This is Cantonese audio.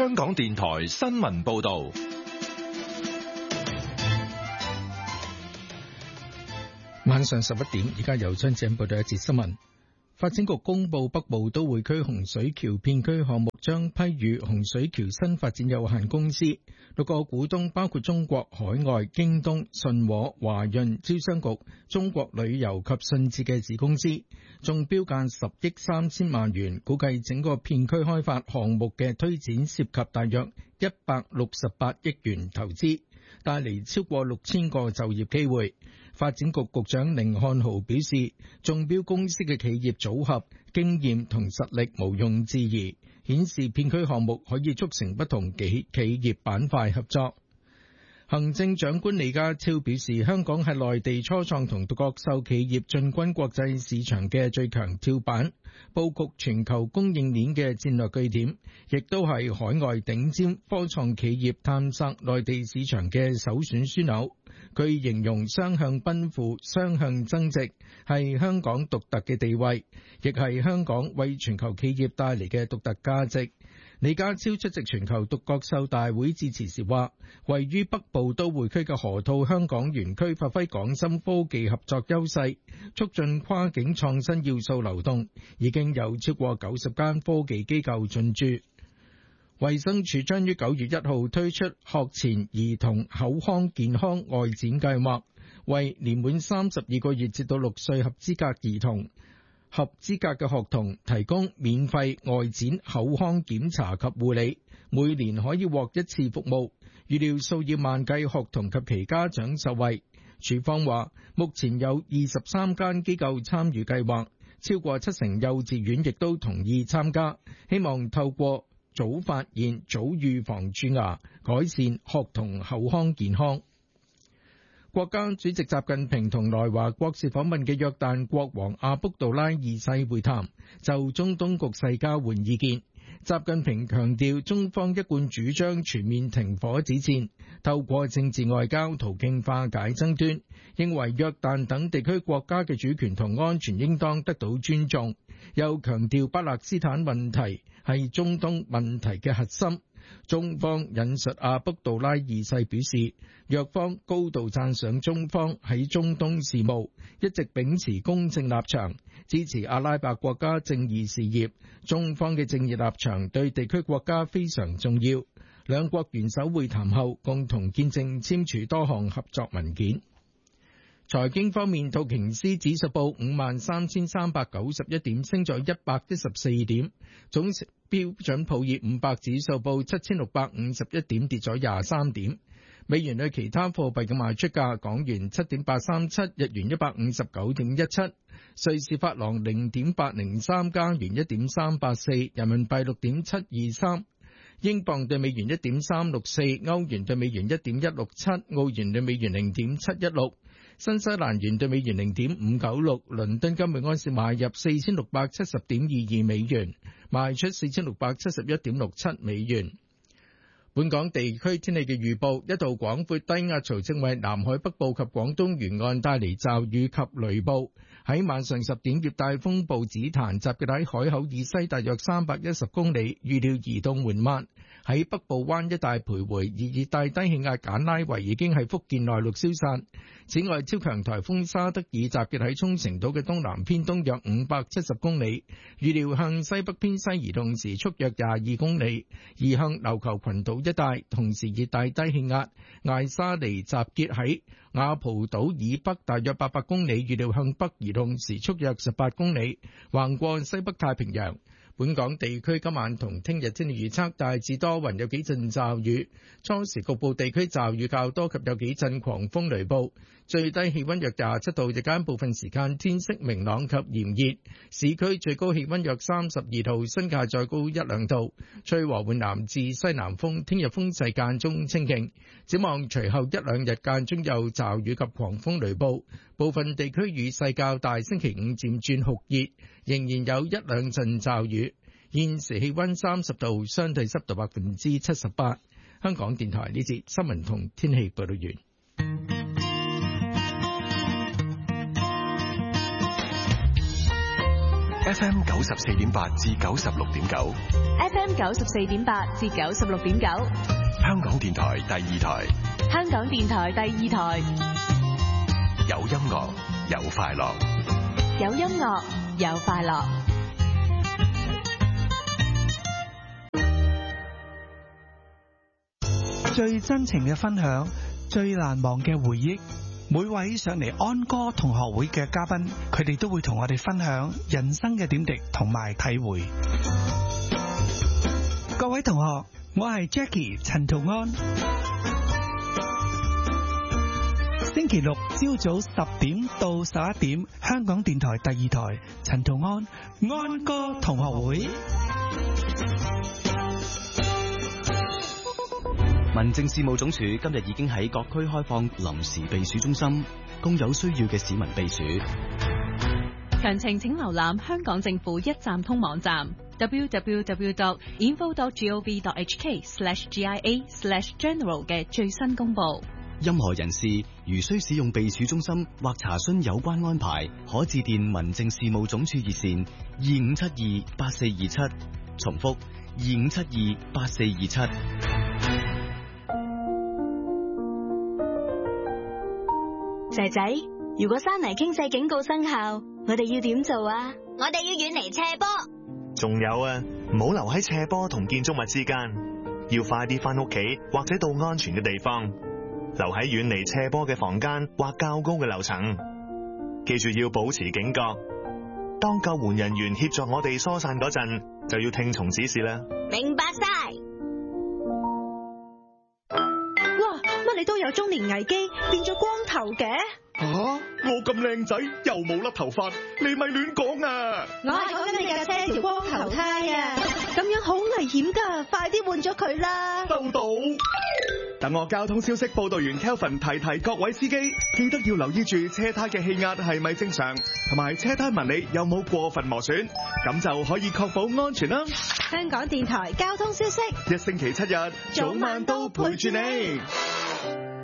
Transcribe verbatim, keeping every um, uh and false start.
香港電台新聞報道。 晚上十一點，而家由張子報道一節新聞。發展局公布北部都會區洪水橋片區項目將批予洪水橋新發展有限公司，六個股東包括中國海外、京東、信和、華潤、招商局、中國旅遊及信置嘅子公司，中標價十億三千萬元，估計整個片區開發項目嘅推展涉及大約一百六十八億元投資，帶嚟超過六千個就業機會。發展局局長寧漢豪表示，中標公司嘅企業組合、經驗同實力毋庸置疑，顯示片區項目可以促成不同企企業板塊合作。行政長官李家超表示，香港係內地初創同獨角獸企業進軍國際市場嘅最強跳板，佈局全球供應鏈嘅戰略據點，亦都係海外頂尖科創企業探索內地市場嘅首選樞紐。佢形容雙向奔赴、雙向增值係香港獨特嘅地位，亦係香港為全球企業帶嚟嘅獨特價值。李家超出席全球獨角獸大會致辭時話，位於北部都會區嘅河套香港園區發揮港深科技合作優勢，促進跨境創新要素流動，已經有超過九十間科技機構進駐。衛生署將於九月一號推出學前兒童口腔健康外展計劃，為年滿三十二個月至到六歲合資格兒童、合資格嘅學童提供免費外展口腔檢查及護理，每年可以獲一次服務，預料數以萬計學童及其家長受惠。署方話，目前有二十三間機構參與計劃，超過七成幼稚園亦都同意參加，希望透過早發現、早預防蛀牙，改善學童口腔健康。國家主席習近平同來華國事訪問嘅約旦國王阿卜杜拉二世會談，就中東局勢交換意見。習近平強調，中方一貫主張全面停火止戰，透過政治外交途徑化解爭端，認為約旦等地區國家嘅主權同安全應當得到尊重。又強調巴勒斯坦問題係中東問題嘅核心。中方引述阿卜杜拉二世表示，約方高度讚賞中方喺中東事務一直秉持公正立場，支持阿拉伯國家正義事業。中方嘅正義立場對地區國家非常重要。兩國元首會談後，共同見證簽署多項合作文件。財經方面，道瓊斯指數報五萬三千三百九十一點，升咗一百一十四點。總標準普爾五百指數報七千六百五十一點，跌咗廿三點。美元對其他貨幣嘅賣出價：港元七點八三七，日元一百五十九點一七，瑞士法郎零點八零三，加元一點三八四，人民幣六點七二三。英鎊對美元一點三六四，歐元對美元一點一六七，澳元對美元零點七一六，新西蘭元對美元零點五九六。倫敦金每安士買入四千六百七十點二二美元，賣出四千六百七十一點六七美元。本港地區天氣嘅預報，一道廣闊低壓槽正為南海北部及廣東沿岸帶嚟驟雨及雷暴。喺晚上十點，熱帶風暴紫檀集結喺海口以西大約三百一十公里，預料移動緩慢，喺北部灣一帶徘徊。而熱帶低氣壓簡拉維已經喺福建內陸消散。此外，超強颱風沙德爾集結喺沖繩島嘅東南偏東約五百七十公里，預料向西北偏西移動，時速約廿二公里，移向琉球群島一帶。同時，熱帶低氣壓艾沙尼集結喺雅蒲島以北大約八百公里，預料向北移動，時速約十八公里，橫過西北太平洋。本港地區今晚同聽日天氣預測，大致多雲，有幾陣驟雨，初時局部地區驟雨較多及有幾陣狂風雷暴，最低氣溫約廿七度，日間部分時間天色明朗及炎熱，市區最高氣溫約三十二度，新界再高一兩度，吹和緩南至西南風，聽日風勢間中清勁，展望隨後一兩日間中有驟雨及狂風雷暴，部分地區雨勢較大，星期五漸轉酷熱，仍然有一兩陣驟雨。現時氣溫三十度，相對濕度百分之七十八。香港電台呢節新聞同天氣報道完。 F M 九十四點八至九十六點九 ，F M 九十四點八至九十六點九， 香港電台第二台， 香港電台第二台， 有音樂有快樂， 有音樂有快樂。 最真情嘅分享，最難忘嘅回憶。每位上嚟安歌同學會嘅嘉賓，佢哋都會同我哋分享人生嘅點滴同埋體會。各位同學，我係 Jackie 陳圖安。星期六朝早十點到十一點，香港電台第二台陳圖安安歌同學會。 民政事務總署今日已經喺各區開放臨時避暑中心，供有需要嘅市民避暑。 詳情請瀏覽香港政府一站通網站 double-u double-u double-u dot info dot gov dot h k slash g i a slash general 嘅最新公佈。 任何人士如需使用避暑中心或查詢有關安排，可致電民政事務總署熱線二五七二八四二七，重複二五七二八四二七。 仔仔，如果山泥傾瀉警告生效，我哋要點做啊？ 我哋要遠離斜坡。 仲有啊，唔好留喺斜坡同建築物之間，要快啲翻屋企或者到安全嘅地方，留喺遠離斜坡嘅房間或較高嘅樓層。記住要保持警覺，當救援人員協助我哋疏散嗰陣，就要聽從指示啦。 明白晒。 你都有中年危機，變咗光頭嘅？ 吓、啊，我咁靚仔又冇甩頭髮，你咪亂講啊！ 我係講緊你架車條光頭胎啊！咁樣好危險噶，快啲換咗佢啦！ 收到。等我交通消息報道員 Kelvin 提提各位司機，記得要留意住車胎嘅氣壓係咪正常，同埋車胎紋理有冇過分磨損，咁就可以確保安全啦。 香港電台交通消息， 一星期七日，早晚都陪住你。